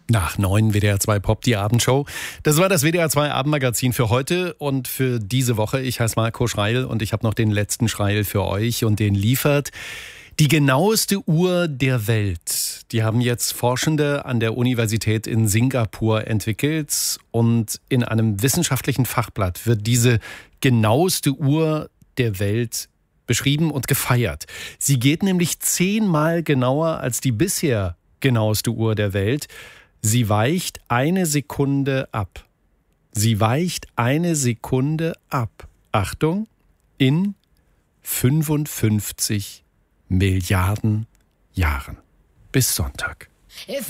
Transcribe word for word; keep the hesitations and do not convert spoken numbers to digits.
Nach neun W D R zwei Pop, die Abendshow. Das war das W D R zwei Abendmagazin für heute und für diese Woche. Ich heiße Marco Schreil und ich habe noch den letzten Schreil für euch und den liefert die genaueste Uhr der Welt. Die haben jetzt Forschende an der Universität in Singapur entwickelt und in einem wissenschaftlichen Fachblatt wird diese genaueste Uhr der Welt beschrieben und gefeiert. Sie geht nämlich zehnmal genauer als die bisher genaueste Uhr der Welt. Sie weicht eine Sekunde ab. Sie weicht eine Sekunde ab. Achtung, in fünfundfünfzig Milliarden Jahren. Bis Sonntag.